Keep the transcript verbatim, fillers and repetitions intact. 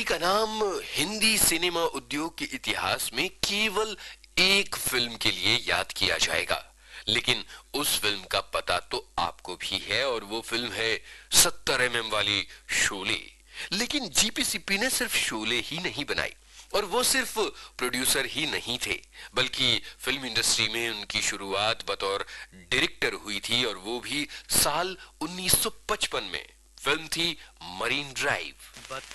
का नाम हिंदी सिनेमा उद्योग के इतिहास में केवल एक फिल्म के लिए याद किया जाएगा, लेकिन उस फिल्म का पता तो आपको भी है और वो फिल्म है सत्तर एम एम वाली शोले। लेकिन जीपीसीपी ने सिर्फ शोले ही नहीं बनाई, और वो सिर्फ प्रोड्यूसर ही नहीं थे, बल्कि फिल्म इंडस्ट्री में उनकी शुरुआत बतौर डायरेक्टर हुई थी, और वो भी साल उन्नीस सौ पचपन में। फिल्म थी मरीन ड्राइव।